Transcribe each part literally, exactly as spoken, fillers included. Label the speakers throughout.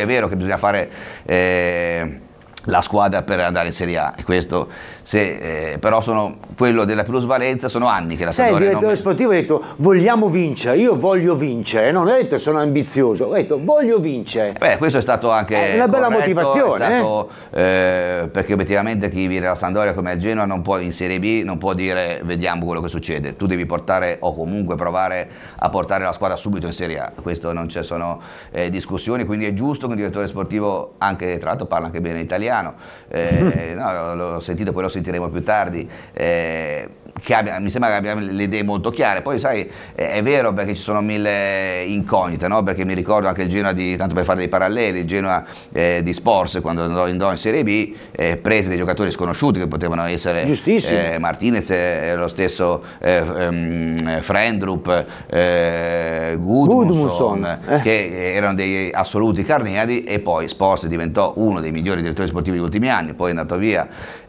Speaker 1: è vero che bisogna fare eh, la squadra per andare in Serie A, e questo se, eh, però sono quello della plusvalenza, sono anni che la
Speaker 2: Sai,
Speaker 1: Sampdoria
Speaker 2: il direttore
Speaker 1: non...
Speaker 2: sportivo ha detto vogliamo vincere, io voglio vincere, non ha detto sono ambizioso, ha detto voglio vincere.
Speaker 1: Beh, questo è stato anche
Speaker 2: è una bella
Speaker 1: corretto,
Speaker 2: motivazione,
Speaker 1: è stato, eh? Eh, perché obiettivamente chi viene alla Sampdoria come al Genoa non può, in Serie B non può dire vediamo quello che succede, tu devi portare o comunque provare a portare la squadra subito in Serie A, questo non ci sono eh, discussioni, quindi è giusto che un direttore sportivo, anche tra l'altro parla anche bene italiano, eh, no, l'ho sentito, poi lo sentiremo più tardi, eh, che abbia, mi sembra che abbiamo le idee molto chiare. Poi sai, è vero perché ci sono mille incognite, no? Perché mi ricordo anche il Genoa di, tanto per fare dei paralleli, il Genoa eh, di Spors quando andò in, in Serie B, eh, prese dei giocatori sconosciuti che potevano essere eh, Martinez, eh, lo stesso eh, um, Frendrup, eh, Gudmundsson, eh. che erano dei assoluti carneadi, e poi Spors diventò uno dei migliori direttori sportivi degli ultimi anni, poi è andato via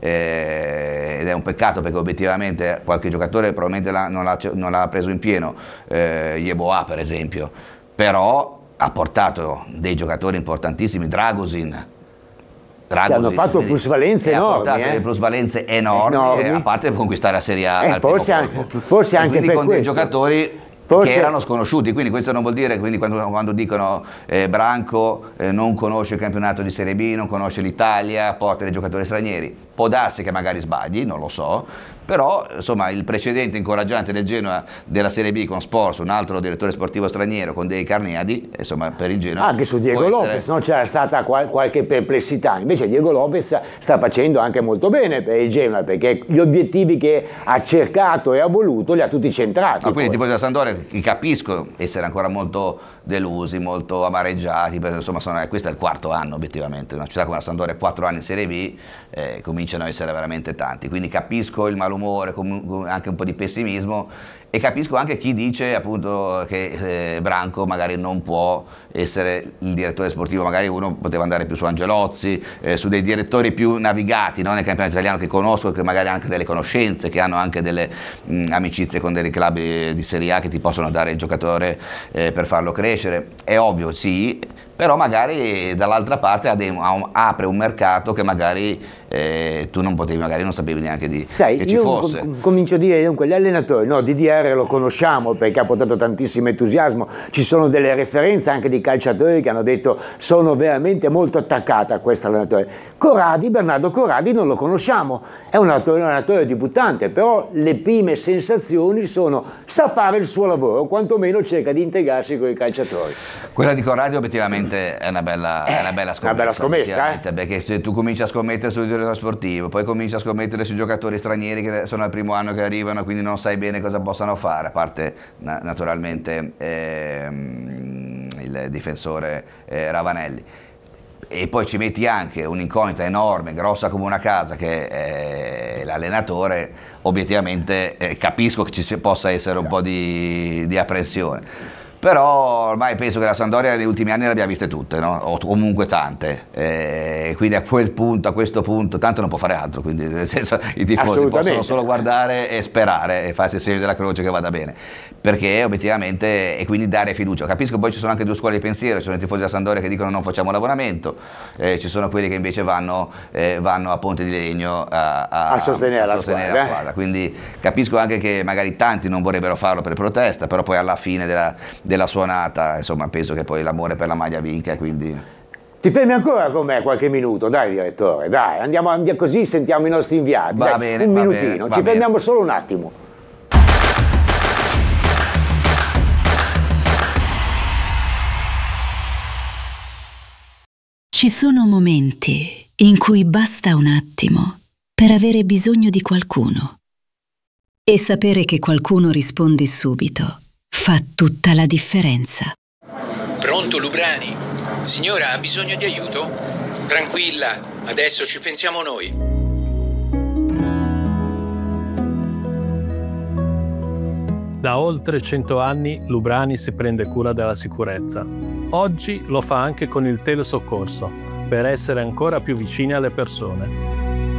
Speaker 1: eh, ed è un peccato perché obiettivamente qualche giocatore probabilmente l'ha, non, l'ha, non l'ha preso in pieno, eh, Yeboah per esempio, però ha portato dei giocatori importantissimi, Dragusin, Dragusin,
Speaker 2: che hanno fatto plusvalenze enormi,
Speaker 1: ha portato
Speaker 2: eh?
Speaker 1: delle plusvalenze enormi, enormi. Eh, a parte per conquistare la Serie A
Speaker 2: eh,
Speaker 1: al
Speaker 2: forse
Speaker 1: primo
Speaker 2: anche,
Speaker 1: colpo.
Speaker 2: forse anche
Speaker 1: quindi
Speaker 2: per
Speaker 1: con
Speaker 2: questo.
Speaker 1: dei giocatori
Speaker 2: Forse...
Speaker 1: che erano sconosciuti, quindi questo non vuol dire, quindi quando, quando dicono eh, Branco eh, non conosce il campionato di Serie B, non conosce l'Italia, porta dei giocatori stranieri, può darsi che magari sbagli, non lo so, però insomma il precedente incoraggiante del Genoa della Serie B con Spors, un altro direttore sportivo straniero con dei carneadi, insomma per il Genoa
Speaker 2: anche su Diego Lopez essere... no? C'era stata qual- qualche perplessità, invece Diego Lopez sta facendo anche molto bene per il Genoa, perché gli obiettivi che ha cercato e ha voluto li ha tutti centrati.
Speaker 1: No, quindi i tifosi della Sampdoria, capisco essere ancora molto delusi, molto amareggiati, perché insomma sono, eh, questo è il quarto anno obiettivamente, una città come la Sampdoria, quattro anni in Serie B, eh, cominciano a essere veramente tanti, quindi capisco il malumore, anche un po' di pessimismo, e capisco anche chi dice appunto che eh, Branco magari non può essere il direttore sportivo, magari uno poteva andare più su Angelozzi, eh, su dei direttori più navigati, no? Nel campionato italiano, che conosco, che magari hanno anche delle conoscenze, che hanno anche delle mh, amicizie con dei club di Serie A che ti possono dare il giocatore eh, per farlo crescere. È ovvio, sì, però magari dall'altra parte apre un mercato che magari eh, tu non potevi, magari non sapevi neanche di,
Speaker 2: Sai,
Speaker 1: che ci
Speaker 2: io
Speaker 1: fosse.
Speaker 2: Com- comincio a dire, dunque, gli allenatori, no, D D R lo conosciamo perché ha portato tantissimo entusiasmo, ci sono delle referenze anche di calciatori che hanno detto sono veramente molto attaccata a questo allenatore. Corradi, Bernardo Corradi non lo conosciamo, è un allenatore, un allenatore debuttante, però le prime sensazioni sono sa fare il suo lavoro, quantomeno cerca di integrarsi con i calciatori.
Speaker 1: Quella di Corradi obiettivamente è una bella,
Speaker 2: eh,
Speaker 1: è una bella scommessa,
Speaker 2: una bella scommessa eh?
Speaker 1: Perché se tu cominci a scommettere sul direttore sportivo, poi cominci a scommettere sui giocatori stranieri che sono al primo anno che arrivano, quindi non sai bene cosa possano fare, a parte na- naturalmente ehm, il difensore eh, Ravanelli. E poi ci metti anche un'incognita enorme, grossa come una casa, che è l'allenatore, obiettivamente eh, capisco che ci si, possa essere un po' di, di apprensione. Però ormai penso che la Sampdoria negli ultimi anni le abbia viste tutte, no? O comunque tante, e quindi a quel punto, a questo punto, tanto non può fare altro, quindi nel senso i tifosi possono solo guardare e sperare e farsi il segno della croce che vada bene, perché obiettivamente, e quindi dare fiducia. Capisco, poi ci sono anche due scuole di pensiero, ci sono i tifosi della Sampdoria che dicono non facciamo l'abbonamento, eh, ci sono quelli che invece vanno, eh, vanno a Ponte di Legno a, a,
Speaker 2: a sostenere, a
Speaker 1: a sostenere
Speaker 2: squadra,
Speaker 1: la squadra, quindi capisco anche che magari tanti non vorrebbero farlo per protesta, però poi alla fine della della suonata, insomma, penso che poi l'amore per la maglia vinca, quindi...
Speaker 2: Ti fermi ancora con me qualche minuto, dai direttore, dai, andiamo, andiamo così, sentiamo i nostri inviati,
Speaker 1: va
Speaker 2: dai,
Speaker 1: bene,
Speaker 2: un
Speaker 1: va
Speaker 2: minutino,
Speaker 1: bene,
Speaker 2: ci
Speaker 1: va
Speaker 2: fermiamo
Speaker 1: bene.
Speaker 2: solo un attimo.
Speaker 3: Ci sono momenti in cui basta un attimo per avere bisogno di qualcuno. E sapere che qualcuno risponde subito fa tutta la differenza.
Speaker 4: Pronto, Lubrani? Signora, ha bisogno di aiuto? Tranquilla, adesso ci pensiamo noi.
Speaker 5: Da oltre cento anni Lubrani si prende cura della sicurezza. Oggi lo fa anche con il telesoccorso, per essere ancora più vicini alle persone.